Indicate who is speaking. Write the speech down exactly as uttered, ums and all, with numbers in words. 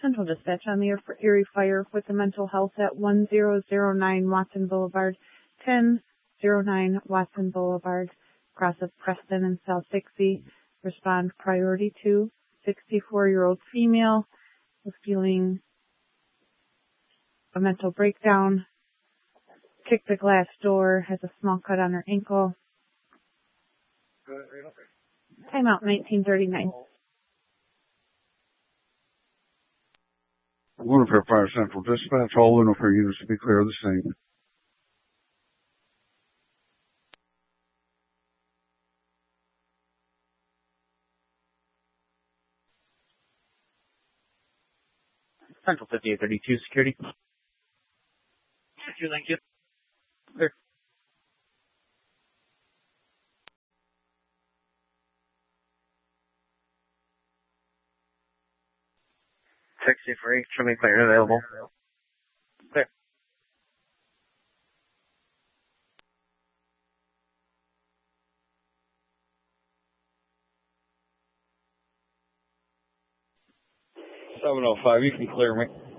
Speaker 1: Central Dispatch on the air for Erie Fire with the mental health at one zero zero nine Watson Boulevard, ten oh nine Watson Boulevard, across of Preston and South Dixie. Respond priority two, sixty-four-year-old female was feeling a mental breakdown, kicked the glass door, has a small cut on her ankle. Timeout nineteen thirty-nine.
Speaker 2: Winterfare Fire Central Dispatch, all Winterfare units to be clear of the scene.
Speaker 3: Central fifty-eight thirty-two security. Thank you. Clear. sixty-three, show me clear and available. Clear.
Speaker 2: seven oh five, you can clear me.